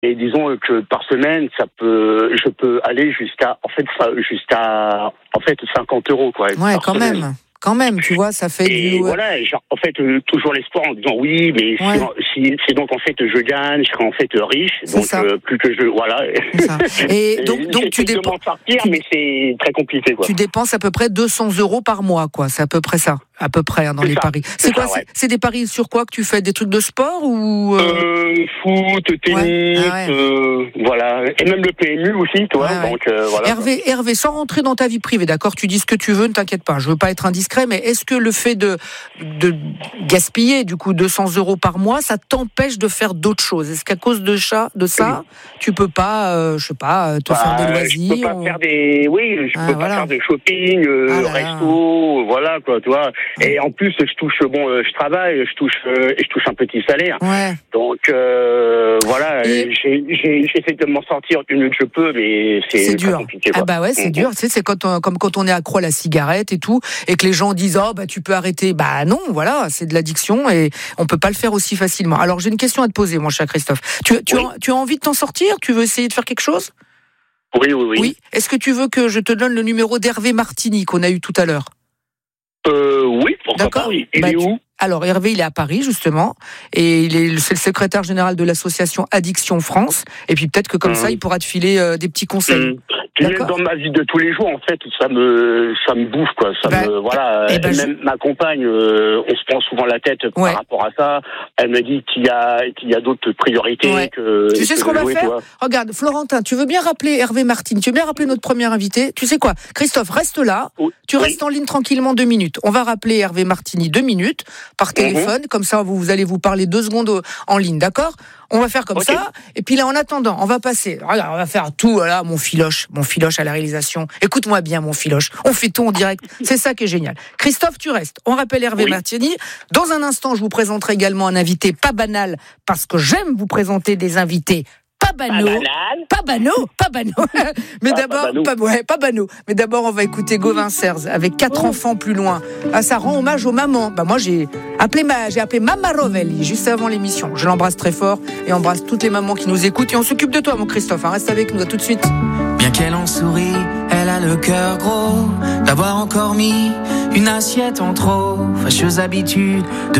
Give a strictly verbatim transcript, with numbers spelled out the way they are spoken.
Et disons que par semaine, ça peut, je peux aller jusqu'à, en fait, ça, jusqu'à, en fait, cinquante euros, quoi. Ouais, quand semaine. même. Quand même, tu vois, ça fait et du... voilà, genre, en fait, euh, toujours l'espoir en disant oui, mais ouais. si, si, c'est donc en fait je gagne, je serai en fait riche, c'est donc ça. Euh, plus que je... Voilà. C'est ça. Et, et donc, donc tu dépenses... sortir, tu... mais c'est très compliqué, quoi. Tu dépenses à peu près deux cents euros par mois, quoi. C'est à peu près ça, à peu près, hein, dans c'est les ça. paris. C'est, c'est quoi ça, ouais. c'est, c'est des paris sur quoi que tu fais? Des trucs de sport ou... Euh... Euh, foot, tennis, ouais. Ah ouais. euh, voilà. Et même le P M U aussi, toi. Ouais, ouais. Donc, euh, voilà. Hervé, Hervé, sans rentrer dans ta vie privée, d'accord? Tu dis ce que tu veux, ne t'inquiète pas. Je veux pas être indiscret, mais est-ce que le fait de, de gaspiller, du coup, deux cents euros par mois, ça t'empêche de faire d'autres choses? Est-ce qu'à cause de ça, de ça, tu peux pas, euh, je sais pas, te bah, faire des loisirs? Je peux pas ou... faire des, oui, je ah, peux voilà. pas faire de shopping, euh, ah là resto, là. Voilà, quoi, tu vois. Ah. Et en plus, je touche, bon, je travaille, je touche, euh, je touche un petit salaire. Ouais. Donc, euh, voilà, et... j'ai, j'ai, j'essaie de m'en sortir du mieux que je peux, mais c'est, c'est dur. compliqué, quoi. Ah bah ouais, c'est mmh. dur. Tu sais, c'est quand on, comme quand on est accro à la cigarette et tout, et que les gens disent, oh, bah, tu peux arrêter. Bah non, voilà, c'est de l'addiction et on peut pas le faire aussi facilement. Alors, j'ai une question à te poser, mon cher Christophe. Tu, tu, oui. as, tu as envie de t'en sortir? Tu veux essayer de faire quelque chose? Oui, oui, oui. Oui. Est-ce que tu veux que je te donne le numéro d'Hervé Martini qu'on a eu tout à l'heure? Euh, oui, pourquoi D'accord. pas. Il bah, est où? Alors, Hervé, il est à Paris, justement, et il est, c'est le secrétaire général de l'association Addiction France, et puis peut-être que comme mmh. ça, il pourra te filer euh, des petits conseils. Mmh. Même dans ma vie de tous les jours, en fait, ça me, ça me bouffe, quoi. Ça bah, me, voilà. Et, et ben même je... ma compagne, euh, on se prend souvent la tête ouais. par rapport à ça. Elle me dit qu'il y a, qu'il y a d'autres priorités ouais. que. Tu sais que ce qu'on va jouer, faire? Toi. Regarde, Florentin, tu veux bien rappeler Hervé Martini? Tu veux bien rappeler notre premier invité? Tu sais quoi? Christophe, reste là. Oui. Tu oui. restes en ligne tranquillement deux minutes. On va rappeler Hervé Martini deux minutes par téléphone. Mm-hmm. Comme ça, vous, vous allez vous parler deux secondes en ligne, d'accord? On va faire comme okay. ça. Et puis là, en attendant, on va passer. Regarde, on va faire tout. Voilà, mon filoche, mon filoche à la réalisation. Écoute-moi bien, mon filoche. On fait tout en direct. C'est ça qui est génial. Christophe, tu restes. On rappelle Hervé oui. Martini. Dans un instant, je vous présenterai également un invité pas banal, parce que j'aime vous présenter des invités pas banaux, pas banaux, pas banaux. Mais ah, d'abord, pas, pas, ouais, pas banaux. Mais d'abord, on va écouter Gauvin Serres avec quatre oh. enfants plus loin. Ah, ça rend hommage aux mamans. Bah moi, j'ai appelé ma, j'ai appelé Mama Rovelli juste avant l'émission. Je l'embrasse très fort et embrasse toutes les mamans qui nous écoutent. Et on s'occupe de toi, mon Christophe. Hein. Reste avec nous. À tout de suite. Bien qu'elle en sourit, elle a le cœur gros d'avoir encore mis une assiette en trop. Fâcheuse habitude de